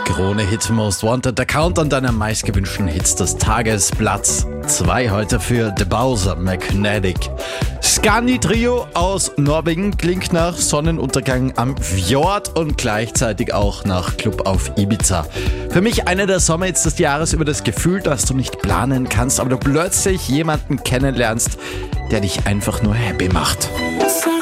Krone Hit Most Wanted, der Countdown deiner meistgewünschten Hits des Tages. Platz 2 heute für The Bowser Magnetic. Scandi Trio aus Norwegen klingt nach Sonnenuntergang am Fjord und gleichzeitig auch nach Club auf Ibiza. Für mich einer der Sommerhits des Jahres über das Gefühl, dass du nicht planen kannst, aber du plötzlich jemanden kennenlernst, der dich einfach nur happy macht.